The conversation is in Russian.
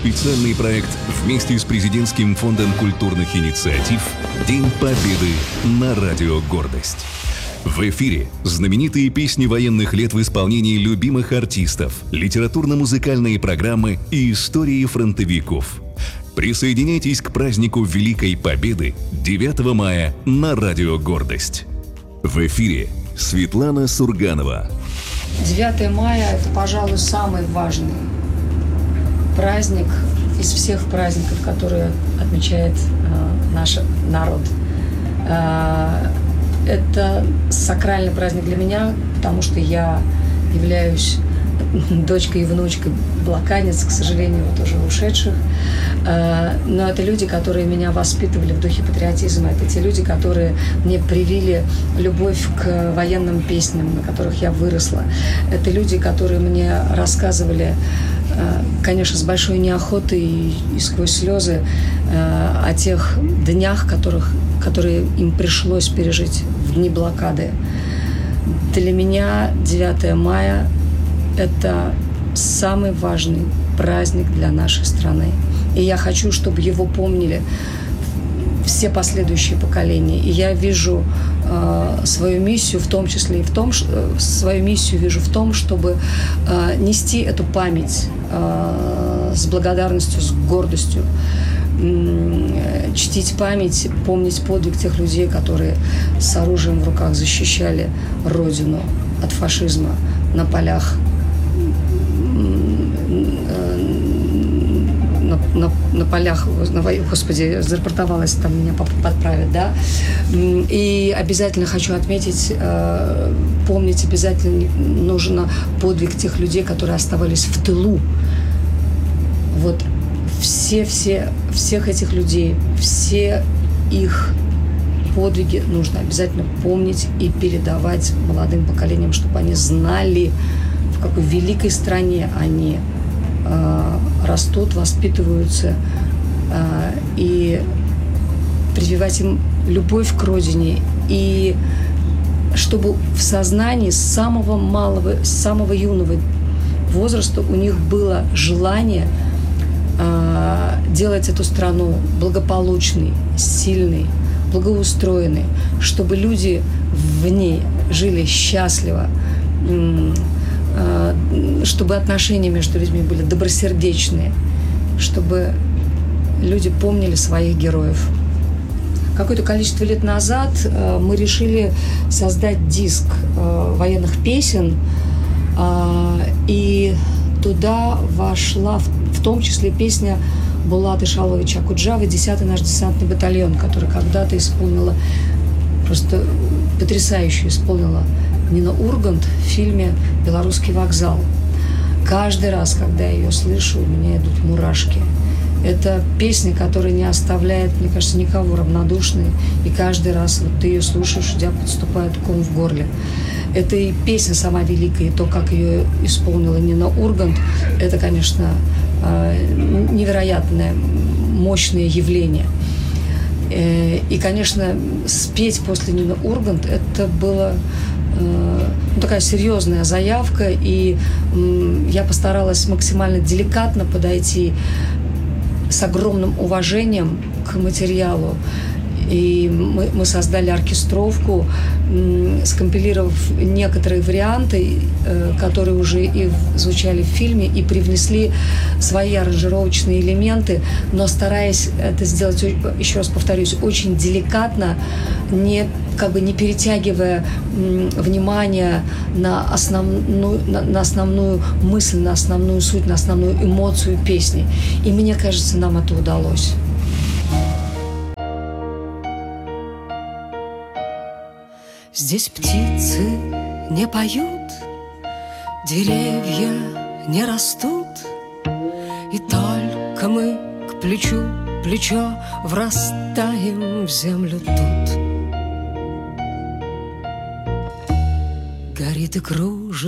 специальный проект вместе с Президентским фондом культурных инициатив «День Победы» на радио «Гордость». В эфире знаменитые песни военных лет в исполнении любимых артистов, литературно-музыкальные программы и истории фронтовиков. Присоединяйтесь к празднику Великой Победы 9 мая на радио «Гордость». В эфире Светлана Сурганова. 9 мая – это, пожалуй, самый важный праздник из всех праздников, которые отмечает наш народ. Это сакральный праздник для меня, потому что я являюсь дочкой и внучкой блокадниц, к сожалению, тоже ушедших. Но это люди, которые меня воспитывали в духе патриотизма. Это те люди, которые мне привили любовь к военным песням, на которых я выросла. Это люди, которые мне рассказывали, конечно, с большой неохотой и сквозь слезы о тех днях, которые им пришлось пережить в дни блокады. Для меня 9 мая – это самый важный праздник для нашей страны. И я хочу, чтобы его помнили все последующие поколения. И я вижу свою миссию в том числе и в том, чтобы нести эту память с благодарностью, с гордостью, чтить память, помнить подвиг тех людей, которые с оружием в руках защищали Родину от фашизма на полях, на полях, господи, зарапортовалась, там меня подправят, да. И обязательно хочу отметить, помнить обязательно нужно подвиг тех людей, которые оставались в тылу. Вот всех этих людей, все их подвиги нужно обязательно помнить и передавать молодым поколениям, чтобы они знали, в какой великой стране они растут, воспитываются, и прививать им любовь к родине, и чтобы в сознании с самого малого, с самого юного возраста у них было желание делать эту страну благополучной, сильной, благоустроенной, чтобы люди в ней жили счастливо, чтобы отношения между людьми были добросердечные, чтобы люди помнили своих героев. Какое-то количество лет назад мы решили создать диск военных песен, и туда вошла в том числе песня Булата Шаловича Акуджавы «10-й наш десантный батальон», который когда-то исполнила, просто потрясающе исполнила Нина Ургант в фильме «Белорусский вокзал». Каждый раз, когда я ее слышу, у меня идут мурашки. Это песня, которая не оставляет, мне кажется, никого равнодушной. И каждый раз вот ты ее слушаешь, у тебя подступает ком в горле. Это и песня сама великая, и то, как ее исполнила Нина Ургант, это, конечно, невероятное, мощное явление. И, конечно, спеть после Нины Ургант – это было такая серьезная заявка, и я постаралась максимально деликатно подойти с огромным уважением к материалу. И мы создали оркестровку, скомпилировав некоторые варианты, которые уже и звучали в фильме, и привнесли свои аранжировочные элементы, но стараясь это сделать, еще раз повторюсь, очень деликатно, не перетягивая внимание на основную мысль, на основную суть, на основную эмоцию песни. И мне кажется, нам это удалось. Здесь птицы не поют, деревья не растут, и только мы к плечу плечо врастаем в землю тут. Горит и кружит